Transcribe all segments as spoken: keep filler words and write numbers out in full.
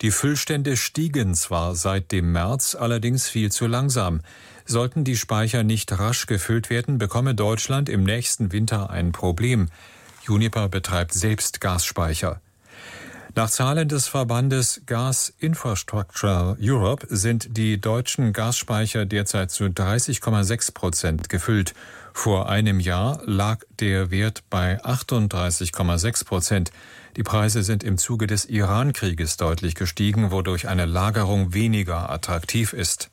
Die Füllstände stiegen zwar seit dem März, allerdings viel zu langsam. Sollten die Speicher nicht rasch gefüllt werden, bekomme Deutschland im nächsten Winter ein Problem. Uniper betreibt selbst Gasspeicher. Nach Zahlen des Verbandes Gas Infrastructure Europe sind die deutschen Gasspeicher derzeit zu dreißig Komma sechs Prozent gefüllt. Vor einem Jahr lag der Wert bei achtunddreißig Komma sechs Prozent. Die Preise sind im Zuge des Iran-Krieges deutlich gestiegen, wodurch eine Lagerung weniger attraktiv ist.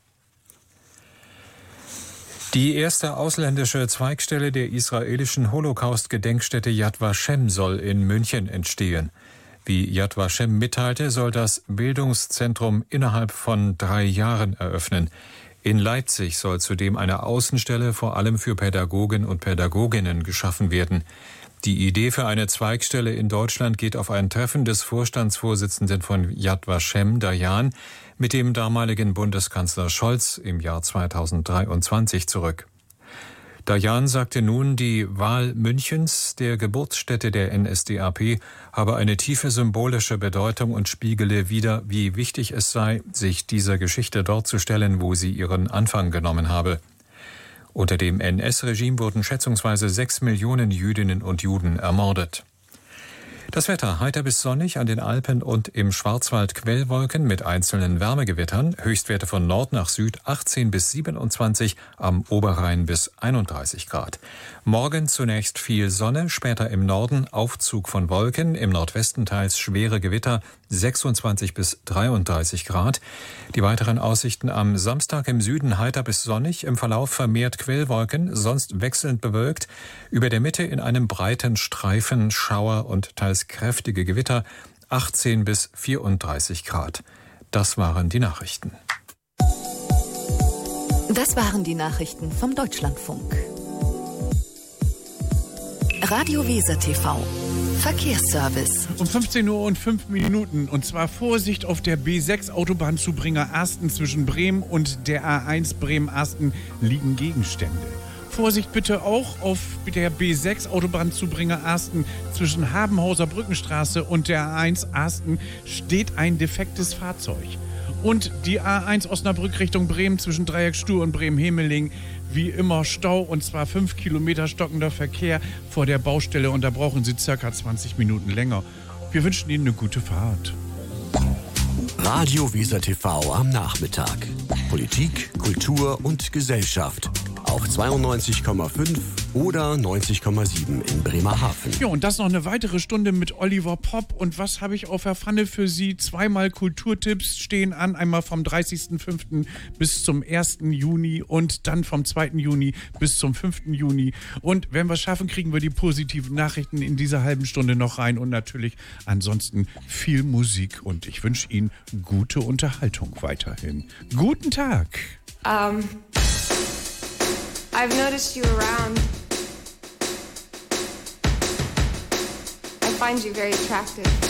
Die erste ausländische Zweigstelle der israelischen Holocaust-Gedenkstätte Yad Vashem soll in München entstehen. Wie Yad Vashem mitteilte, soll das Bildungszentrum innerhalb von drei Jahren eröffnen. In Leipzig soll zudem eine Außenstelle vor allem für Pädagogen und Pädagoginnen geschaffen werden. Die Idee für eine Zweigstelle in Deutschland geht auf ein Treffen des Vorstandsvorsitzenden von Yad Vashem, Dayan, mit dem damaligen Bundeskanzler Scholz im Jahr zweitausenddreiundzwanzig zurück. Dayan sagte nun, die Wahl Münchens, der Geburtsstätte der N S D A P, habe eine tiefe symbolische Bedeutung und spiegele wider, wie wichtig es sei, sich dieser Geschichte dort zu stellen, wo sie ihren Anfang genommen habe. Unter dem N S-Regime wurden schätzungsweise sechs Millionen Jüdinnen und Juden ermordet. Das Wetter heiter bis sonnig, an den Alpen und im Schwarzwald Quellwolken mit einzelnen Wärmegewittern, Höchstwerte von Nord nach Süd achtzehn bis siebenundzwanzig, am Oberrhein bis einunddreißig Grad. Morgen zunächst viel Sonne, später im Norden Aufzug von Wolken, im Nordwesten teils schwere Gewitter, sechsundzwanzig bis dreiunddreißig Grad. Die weiteren Aussichten am Samstag im Süden heiter bis sonnig, im Verlauf vermehrt Quellwolken, sonst wechselnd bewölkt, über der Mitte in einem breiten Streifen Schauer und teils kräftige Gewitter, achtzehn bis vierunddreißig Grad. Das waren die Nachrichten. Das waren die Nachrichten vom Deutschlandfunk. Radio Weser T V. Verkehrsservice. Um fünfzehn Uhr und fünf Minuten. Und zwar Vorsicht auf der B sechs Autobahnzubringer Asten zwischen Bremen und der A eins Bremen-Asten liegen Gegenstände. Vorsicht bitte auch auf der B sechs Autobahnzubringer Asten zwischen Habenhauser Brückenstraße und der A eins Asten steht ein defektes Fahrzeug. Und die A eins Osnabrück Richtung Bremen zwischen Dreieckstuhl und Bremen-Hemeling. Wie immer Stau, und zwar fünf Kilometer stockender Verkehr vor der Baustelle, und da brauchen Sie circa zwanzig Minuten länger. Wir wünschen Ihnen eine gute Fahrt. Radio Weser T V am Nachmittag. Politik, Kultur und Gesellschaft. Auf zweiundneunzig Komma fünf oder neunzig Komma sieben in Bremerhaven. Ja, und das noch eine weitere Stunde mit Oliver Popp. Und was habe ich auf der Pfanne für Sie? Zweimal Kulturtipps stehen an. Einmal vom dreißigsten fünften bis zum ersten Juni und dann vom zweiten Juni bis zum fünften Juni. Und wenn wir es schaffen, kriegen wir die positiven Nachrichten in dieser halben Stunde noch rein. Und natürlich ansonsten viel Musik. Und ich wünsche Ihnen gute Unterhaltung weiterhin. Guten Tag. Um... I've noticed you around. I find you very attractive.